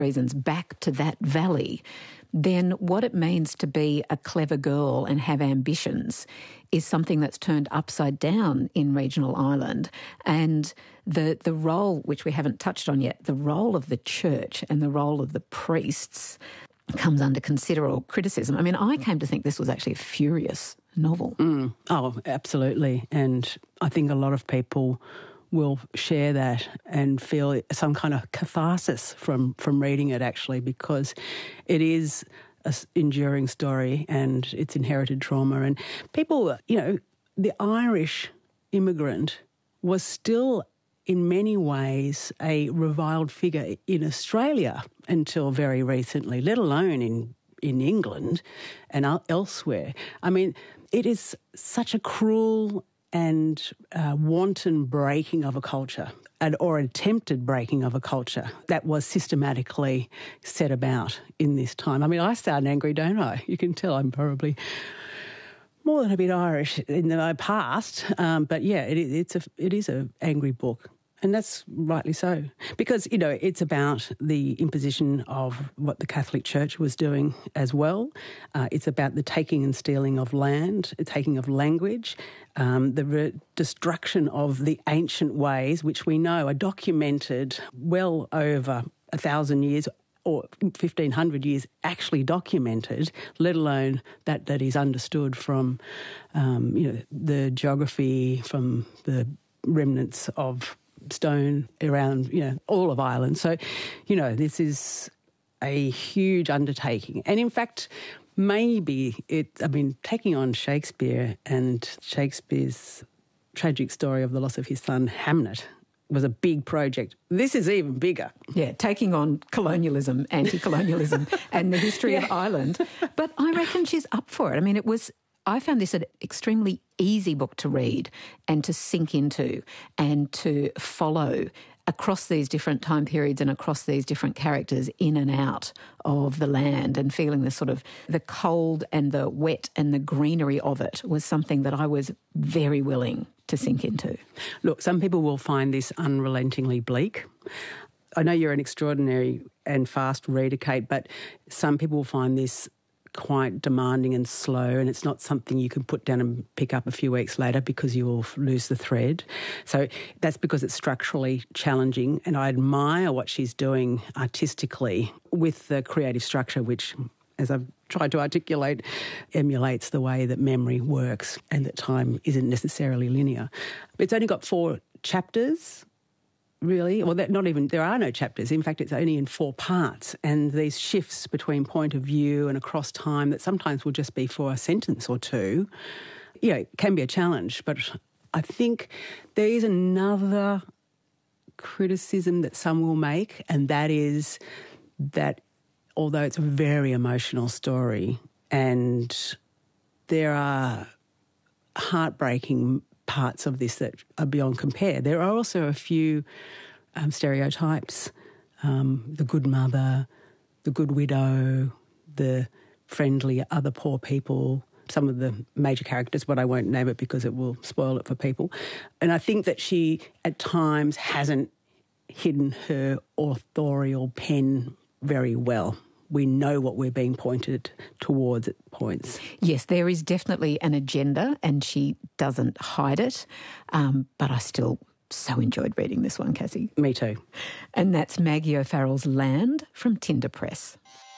reasons back to that valley, then what it means to be a clever girl and have ambitions is something that's turned upside down in regional Ireland. And the role, which we haven't touched on yet, the role of the church and the role of the priests comes under considerable criticism. I mean, I came to think this was actually a furious novel. Oh, absolutely. And I think a lot of people will share that and feel some kind of catharsis from reading it, actually, because it is an enduring story and it's inherited trauma. And people, the Irish immigrant was still in many ways a reviled figure in Australia until very recently, let alone in England and elsewhere. I mean, it is such a cruel and wanton breaking of a culture, or attempted breaking of a culture that was systematically set about in this time. I mean, I sound angry, don't I? You can tell I'm probably more than a bit Irish in my past, but yeah, it is an angry book. And that's rightly so. Because, it's about the imposition of what the Catholic Church was doing as well. It's about the taking and stealing of land, the taking of language, the destruction of the ancient ways, which we know are documented well over 1,000 years or 1,500 years actually documented, let alone that is understood from, the geography, from the remnants of stone around, all of Ireland. So, this is a huge undertaking. And in fact, taking on Shakespeare and Shakespeare's tragic story of the loss of his son Hamnet was a big project. This is even bigger. Yeah, taking on colonialism, anti-colonialism and the history of Ireland. But I reckon she's up for it. I mean, I found this an extremely easy book to read and to sink into and to follow across these different time periods and across these different characters in and out of the land, and feeling the sort of the cold and the wet and the greenery of it was something that I was very willing to sink into. Look, some people will find this unrelentingly bleak. I know you're an extraordinary and fast reader, Kate, but some people will find this quite demanding and slow, and it's not something you can put down and pick up a few weeks later because you will lose the thread. So that's because it's structurally challenging, and I admire what she's doing artistically with the creative structure, which, as I've tried to articulate, emulates the way that memory works and that time isn't necessarily linear. It's only got 4 chapters, really. Well, there are no chapters. In fact, it's only in 4 parts. And these shifts between point of view and across time that sometimes will just be for a sentence or two, can be a challenge. But I think there is another criticism that some will make, and that is that although it's a very emotional story and there are heartbreaking parts of this that are beyond compare, there are also a few stereotypes. The good mother, the good widow, the friendly other poor people, some of the major characters, but I won't name it because it will spoil it for people. And I think that she at times hasn't hidden her authorial pen very well. We know what we're being pointed towards at points. Yes, there is definitely an agenda and she doesn't hide it, but I still so enjoyed reading this one, Cassie. Me too. And that's Maggie O'Farrell's Land from Tinder Press.